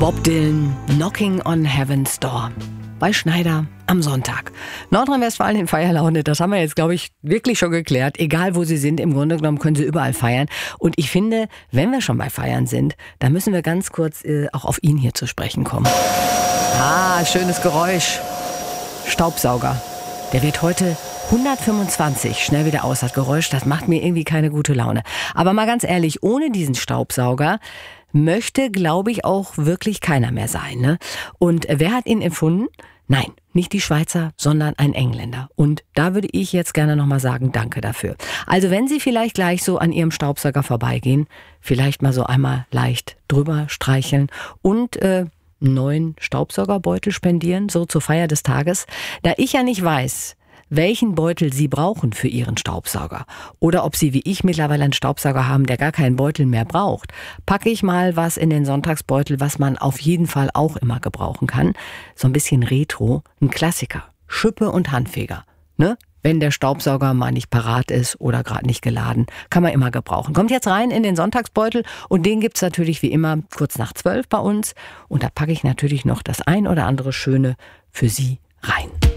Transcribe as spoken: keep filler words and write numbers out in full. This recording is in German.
Bob Dylan, Knocking on Heaven's Door. Bei Schneider am Sonntag. Nordrhein-Westfalen in Feierlaune, das haben wir jetzt, glaube ich, wirklich schon geklärt. Egal, wo Sie sind, im Grunde genommen können Sie überall feiern. Und ich finde, wenn wir schon bei Feiern sind, dann müssen wir ganz kurz äh, auch auf ihn hier zu sprechen kommen. Ah, schönes Geräusch. Staubsauger. Der wird heute hundertfünfundzwanzig schnell wieder aus, das Geräusch, das macht mir irgendwie keine gute Laune. Aber mal ganz ehrlich, ohne diesen Staubsauger möchte, glaube ich, auch wirklich keiner mehr sein, ne? Und wer hat ihn erfunden? Nein, nicht die Schweizer, sondern ein Engländer. Und da würde ich jetzt gerne nochmal sagen, danke dafür. Also wenn Sie vielleicht gleich so an Ihrem Staubsauger vorbeigehen, vielleicht mal so einmal leicht drüber streicheln und äh, einen neuen Staubsaugerbeutel spendieren, so zur Feier des Tages. Da ich ja nicht weiß, welchen Beutel Sie brauchen für Ihren Staubsauger oder ob Sie wie ich mittlerweile einen Staubsauger haben, der gar keinen Beutel mehr braucht, packe ich mal was in den Sonntagsbeutel, was man auf jeden Fall auch immer gebrauchen kann. So ein bisschen Retro, ein Klassiker, Schippe und Handfeger. Ne? Wenn der Staubsauger mal nicht parat ist oder gerade nicht geladen, kann man immer gebrauchen. Kommt jetzt rein in den Sonntagsbeutel und den gibt's natürlich wie immer kurz nach zwölf bei uns. Und da packe ich natürlich noch das ein oder andere Schöne für Sie rein.